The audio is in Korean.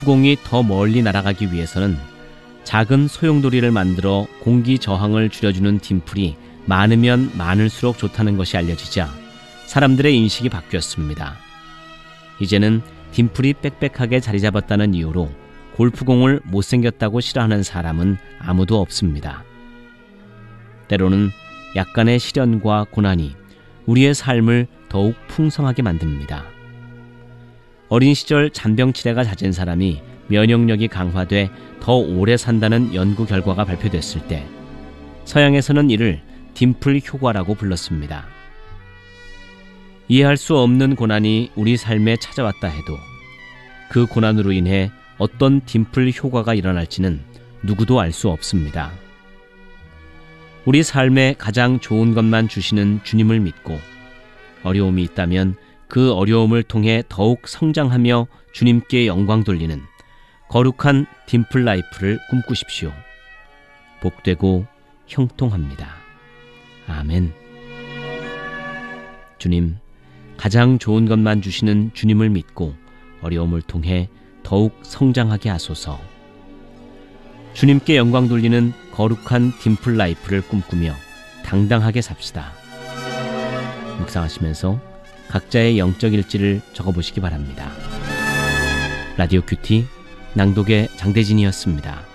공이 더 멀리 날아가기 위해서는 작은 소용돌이를 만들어 공기 저항을 줄여주는 딤플이 많으면 많을수록 좋다는 것이 알려지자 사람들의 인식이 바뀌었습니다. 이제는 딤플이 빽빽하게 자리 잡았다는 이유로 골프공을 못생겼다고 싫어하는 사람은 아무도 없습니다. 때로는 약간의 시련과 고난이 우리의 삶을 더욱 풍성하게 만듭니다. 어린 시절 잔병치레가 잦은 사람이 면역력이 강화돼 더 오래 산다는 연구 결과가 발표됐을 때 서양에서는 이를 딤플 효과라고 불렀습니다. 이해할 수 없는 고난이 우리 삶에 찾아왔다 해도 그 고난으로 인해 어떤 딤플 효과가 일어날지는 누구도 알 수 없습니다. 우리 삶에 가장 좋은 것만 주시는 주님을 믿고 어려움이 있다면 그 어려움을 통해 더욱 성장하며 주님께 영광 돌리는 거룩한 딤플 라이프를 꿈꾸십시오. 복되고 형통합니다. 아멘. 주님, 가장 좋은 것만 주시는 주님을 믿고 어려움을 통해 더욱 성장하게 하소서. 주님께 영광 돌리는 거룩한 딤플 라이프를 꿈꾸며 당당하게 삽시다. 묵상하시면서 각자의 영적 일지를 적어보시기 바랍니다. 라디오 큐티 낭독의 장대진이었습니다.